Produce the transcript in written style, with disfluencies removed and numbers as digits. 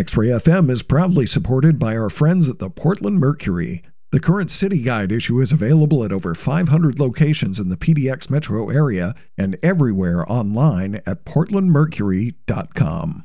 X-Ray FM is proudly supported by our friends at the Portland Mercury. The current City Guide issue is available at over 500 locations in the PDX metro area and everywhere online at portlandmercury.com.